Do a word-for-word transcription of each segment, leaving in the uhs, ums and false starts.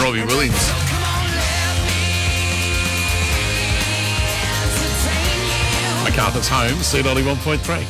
Robbie Williams. MacArthur's home, C ninety-one point three.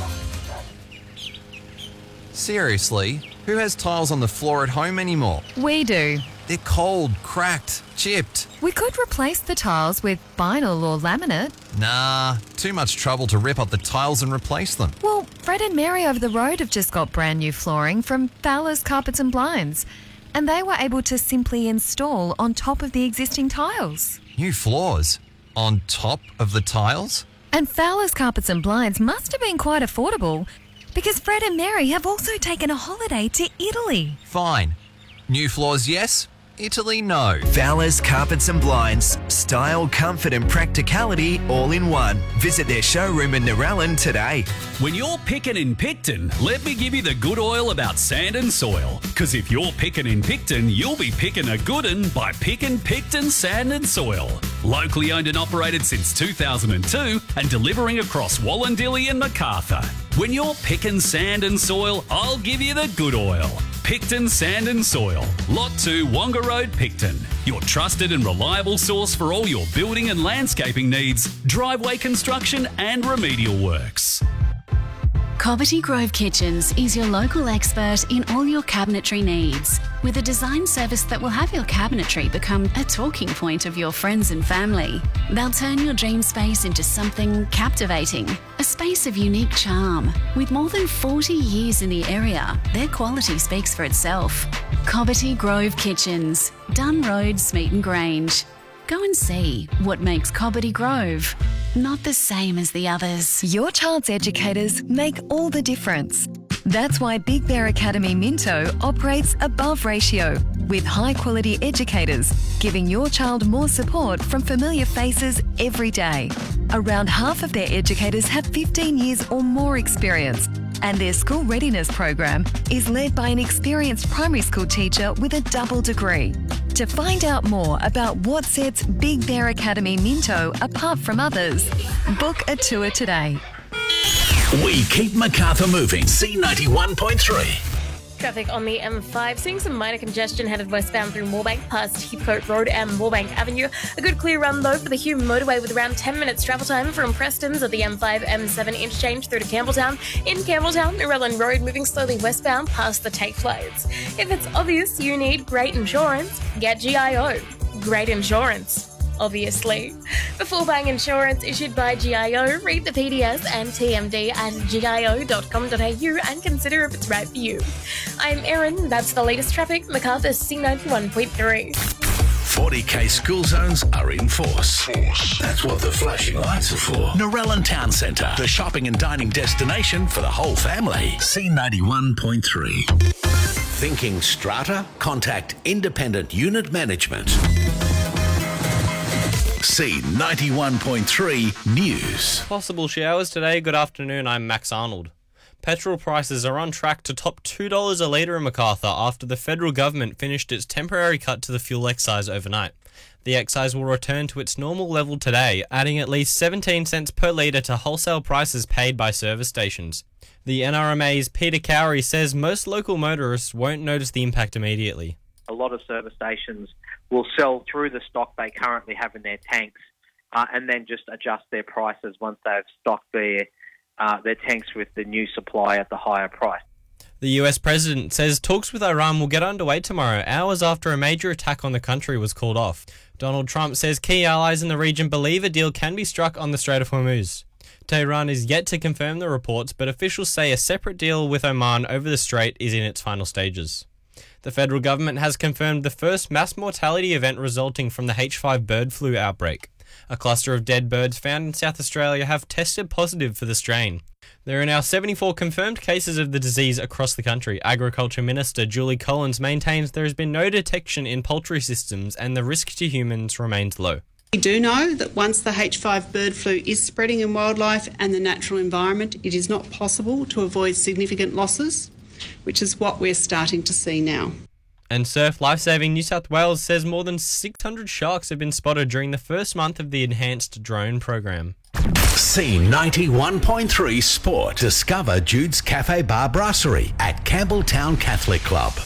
Seriously, who has tiles on the floor at home anymore? We do. They're cold, cracked, chipped. We could replace the tiles with vinyl or laminate. Nah, too much trouble to rip up the tiles and replace them. Well, Fred and Mary over the road have just got brand new flooring from Fowler's Carpets and Blinds, and they were able to simply install on top of the existing tiles. New floors? On top of the tiles? And Fowler's Carpets and Blinds must have been quite affordable, because Fred and Mary have also taken a holiday to Italy. Fine. New floors, yes. Italy, no. Fowler's Carpets and Blinds. Style, comfort and practicality all in one. Visit their showroom in Narellan today. When you're picking in Picton, let me give you the good oil about sand and soil. Because if you're picking in Picton, you'll be picking a good un by picking Picton Sand and Soil. Locally owned and operated since two thousand two and delivering across Wallandilly and Macarthur. When you're picking sand and soil, I'll give you the good oil. Picton Sand and Soil, Lot two, Wonga Road, Picton. Your trusted and reliable source for all your building and landscaping needs, driveway construction and remedial works. Cobbitty Grove Kitchens is your local expert in all your cabinetry needs, with a design service that will have your cabinetry become a talking point of your friends and family. They'll turn your dream space into something captivating, a space of unique charm. With more than forty years in the area, their quality speaks for itself. Cobbitty Grove Kitchens, Dunn Road, Smeaton Grange. Go and see what makes Cobbitty Grove not the same as the others. Your child's educators make all the difference. That's why Big Bear Academy Minto operates above ratio, with high-quality educators, giving your child more support from familiar faces every day. Around half of their educators have fifteen years or more experience, and their school readiness program is led by an experienced primary school teacher with a double degree. To find out more about what sets Big Bear Academy Minto apart from others, book a tour today. We keep Macarthur moving. C ninety-one point three. Traffic on the M five, seeing some minor congestion headed westbound through Moorebank past Heathcote Road and Moorebank Avenue. A good clear run though for the Hume motorway with around ten minutes travel time from Preston's at the M five M seven interchange through to Campbelltown. In Campbelltown, Narellan Road moving slowly westbound past the Take Flights. If it's obvious you need great insurance, get G I O. Great insurance. Obviously. The full bang insurance issued by G I O, read the P D S and T M D at G I O dot com dot A U and consider if it's right for you. I'm Erin, that's the latest traffic, Macarthur C ninety-one point three. forty K school zones are in force. force. That's what the flashing lights are for. Narellan Town Centre, the shopping and dining destination for the whole family. C ninety-one point three. Thinking strata? Contact Independent Unit Management. C ninety-one point three News. Possible showers today. Good afternoon, I'm Max Arnold. Petrol prices are on track to top two dollars a litre in Macarthur after the federal government finished its temporary cut to the fuel excise overnight. The excise will return to its normal level today, adding at least seventeen cents per litre to wholesale prices paid by service stations. The N R M A's Peter Cowrie says most local motorists won't notice the impact immediately. A lot of service stations will sell through the stock they currently have in their tanks uh, and then just adjust their prices once they've stocked their, uh, their tanks with the new supply at the higher price. The U S president says talks with Iran will get underway tomorrow, hours after a major attack on the country was called off. Donald Trump says key allies in the region believe a deal can be struck on the Strait of Hormuz. Tehran is yet to confirm the reports, but officials say a separate deal with Oman over the strait is in its final stages. The federal government has confirmed the first mass mortality event resulting from the H five bird flu outbreak. A cluster of dead birds found in South Australia have tested positive for the strain. There are now seventy-four confirmed cases of the disease across the country. Agriculture Minister Julie Collins maintains there has been no detection in poultry systems and the risk to humans remains low. We do know that once the H five bird flu is spreading in wildlife and the natural environment, it is not possible to avoid significant losses, which is what we're starting to see now. And Surf Lifesaving New South Wales says more than six hundred sharks have been spotted during the first month of the enhanced drone program. C ninety-one point three Sport. Discover Jude's Cafe Bar Brasserie at Campbelltown Catholic Club.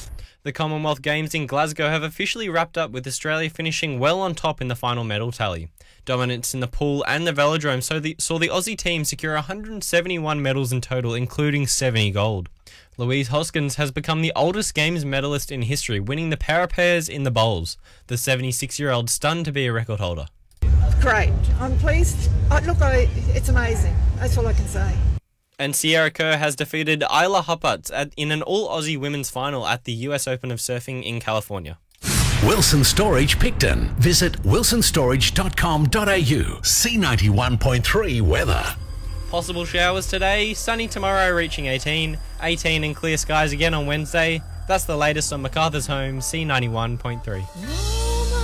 The Commonwealth Games in Glasgow have officially wrapped up, with Australia finishing well on top in the final medal tally. Dominance in the pool and the velodrome saw the, saw the Aussie team secure one hundred seventy-one medals in total, including seventy gold. Louise Hoskins has become the oldest Games medalist in history, winning the para pairs in the bowls. The seventy-six-year-old stunned to be a record holder. Great. I'm pleased. Oh, look, I, it's amazing. That's all I can say. And Sierra Kerr has defeated Isla Huppatz at, in an all-Aussie women's final at the U S Open of Surfing in California. Wilson Storage Picton. Visit wilson storage dot com dot a u. C ninety-one point three weather. Possible showers today, sunny tomorrow reaching eighteen, eighteen and clear skies again on Wednesday. That's the latest on MacArthur's Home, C ninety-one point three.